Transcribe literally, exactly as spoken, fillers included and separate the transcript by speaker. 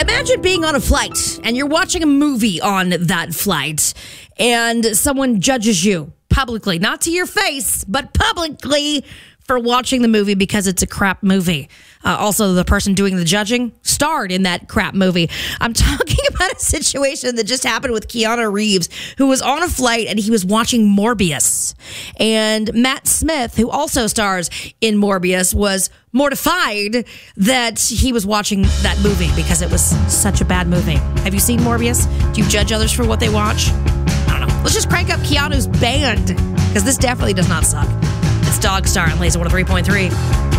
Speaker 1: Imagine being on a flight and you're watching a movie on that flight and someone judges you publicly, not to your face, but publicly for watching the movie because it's a crap movie. Uh, also, the person doing the judging starred in that crap movie. I'm talking about a situation that just happened with Keanu Reeves, who was on a flight and he was watching Morbius. And Matt Smith, who also stars in Morbius, was mortified that he was watching that movie because it was such a bad movie. Have you seen Morbius? Do you judge others for what they watch? I don't know. Let's just crank up Keanu's band because this definitely does not suck. It's Dog Star on Laser one oh three point three.